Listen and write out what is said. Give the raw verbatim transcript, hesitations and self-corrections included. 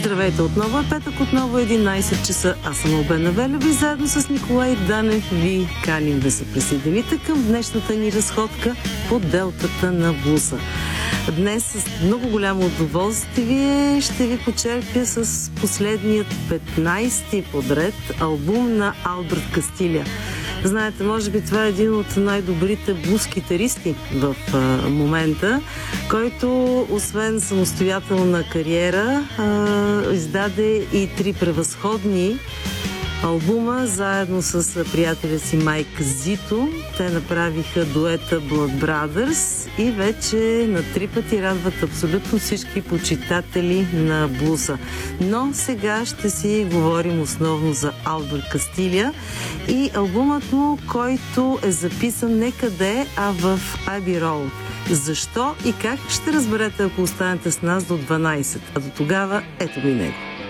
Здравейте, отново е петък, отново е единайсет часа. Аз съм Албена Велева и заедно с Николай Данев ви каним да се присъедините към днешната ни разходка по делтата на блуса. Днес с много голямо удоволствие ще ви почерпя с последният петнайсети подред албум на Алберт Кастилия. Знаете, може би това е един от най-добрите блуз-китаристи в а, момента, който освен самостоятелна кариера а, издаде и три превъзходни албума заедно с приятеля си Майк Зито. Те направиха дуета Blood Brothers и вече на три пъти радват абсолютно всички почитатели на блуса. Но сега ще си говорим основно за Алберт Кастилия и албумът му, който е записан не къде, а в Abbey Road. Защо и как ще разберете, ако останете с нас до дванайсет. А до тогава ето го и него.